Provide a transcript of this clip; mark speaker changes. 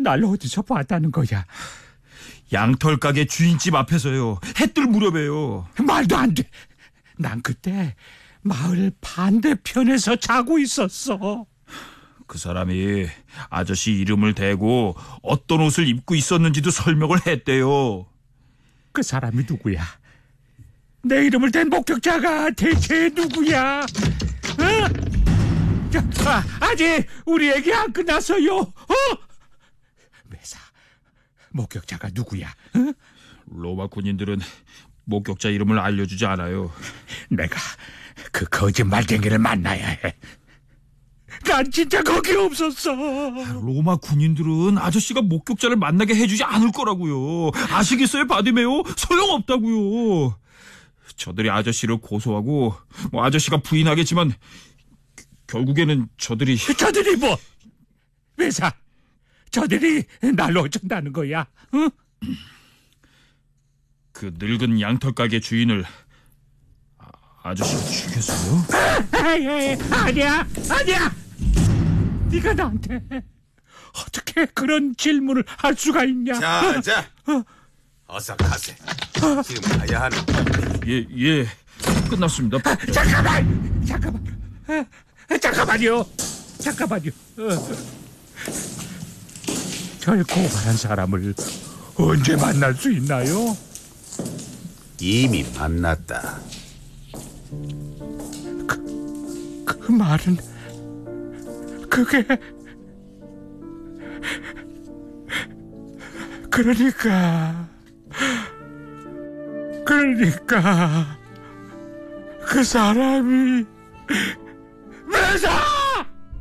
Speaker 1: 날 어디서 봤다는 거야?
Speaker 2: 양털 가게 주인집 앞에서요. 해 뜰 무렵에요.
Speaker 1: 말도 안 돼. 난 그때 마을 반대편에서 자고 있었어.
Speaker 2: 그 사람이 아저씨 이름을 대고 어떤 옷을 입고 있었는지도 설명을 했대요.
Speaker 1: 그 사람이 누구야? 내 이름을 댄 목격자가 대체 누구야? 아직 우리 얘기 안 끝났어요. 매사, 목격자가 누구야?
Speaker 2: 로마 군인들은 목격자 이름을 알려주지 않아요.
Speaker 1: 내가 그 거짓말쟁이를 만나야 해. 난 진짜 거기 없었어.
Speaker 2: 로마 군인들은 아저씨가 목격자를 만나게 해주지 않을 거라고요. 아시겠어요, 바디메오? 소용없다고요. 저들이 아저씨를 고소하고 아저씨가 부인하겠지만 결국에는 저들이
Speaker 1: 뭐? 매사, 저들이 날 어쩐다는 거야? 응?
Speaker 2: 그 늙은 양털 가게 주인을 아저씨가 죽였어요?
Speaker 1: 아니야. 네가 나한테 어떻게 그런 질문을 할 수가 있냐?
Speaker 3: 자, 어서 가세. 지금 가야 하는.
Speaker 2: 예, 끝났습니다.
Speaker 1: 잠깐만요. 절 고발한 사람을 언제 만날 수 있나요?
Speaker 3: 이미 만났다.
Speaker 1: 그 말은 그게 그러니까 그 사람이 매사!